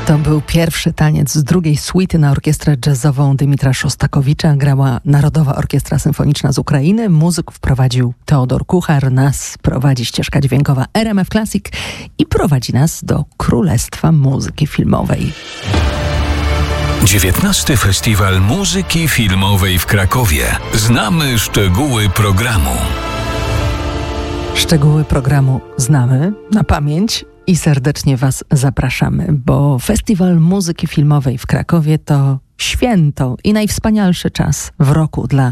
To był pierwszy taniec z drugiej suity na orkiestrę jazzową Dymitra Szostakowicza. Grała Narodowa Orkiestra Symfoniczna z Ukrainy. Muzyków prowadził Teodor Kuchar. Nas prowadzi ścieżka dźwiękowa RMF Classic i prowadzi nas do Królestwa Muzyki Filmowej. 19. Festiwal Muzyki Filmowej w Krakowie. Znamy szczegóły programu. Szczegóły programu znamy na pamięć i serdecznie Was zapraszamy, bo Festiwal Muzyki Filmowej w Krakowie to święto i najwspanialszy czas w roku dla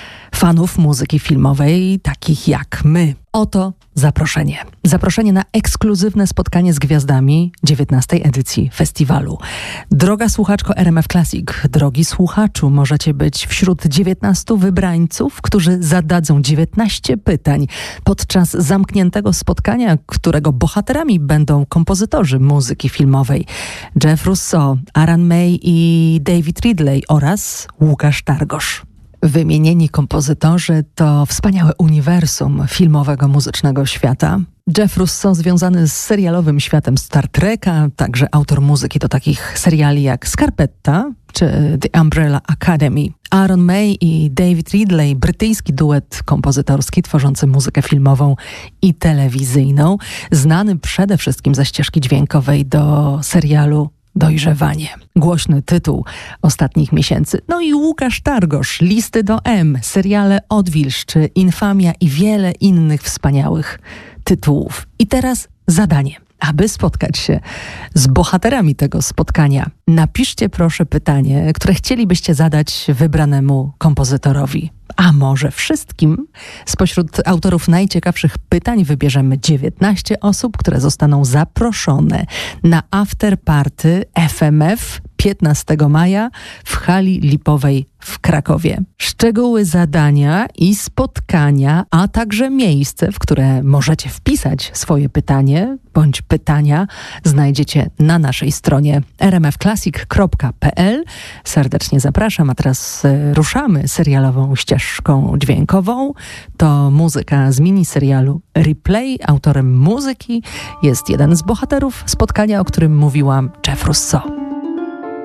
fanów muzyki filmowej, takich jak my. Oto zaproszenie. Zaproszenie na ekskluzywne spotkanie z gwiazdami 19. edycji festiwalu. Droga słuchaczko RMF Classic, drogi słuchaczu, możecie być wśród 19 wybrańców, którzy zadadzą 19 pytań podczas zamkniętego spotkania, którego bohaterami będą kompozytorzy muzyki filmowej Jeff Russo, Aaron May i David Ridley oraz Łukasz Targosz. Wymienieni kompozytorzy to wspaniałe uniwersum filmowego, muzycznego świata. Jeff Russo związany z serialowym światem Star Treka, także autor muzyki do takich seriali jak Scarpetta czy The Umbrella Academy. Aaron May i David Ridley, brytyjski duet kompozytorski tworzący muzykę filmową i telewizyjną, znany przede wszystkim ze ścieżki dźwiękowej do serialu Dojrzewanie. Głośny tytuł ostatnich miesięcy. No i Łukasz Targosz, Listy do M, seriale Odwilż czy Infamia i wiele innych wspaniałych tytułów. I teraz zadanie. Aby spotkać się z bohaterami tego spotkania, napiszcie proszę pytanie, które chcielibyście zadać wybranemu kompozytorowi. A może wszystkim? Spośród autorów najciekawszych pytań wybierzemy 19 osób, które zostaną zaproszone na afterparty FMF 15 maja w hali Lipowej w Krakowie. Szczegóły zadania i spotkania, a także miejsce, w które możecie wpisać swoje pytanie bądź pytania, znajdziecie na naszej stronie rmfclassic.pl. Serdecznie zapraszam, a teraz ruszamy serialową ścieżką dźwiękową. To muzyka z miniserialu Replay. Autorem muzyki jest jeden z bohaterów spotkania, o którym mówiłam, Jeff Russo.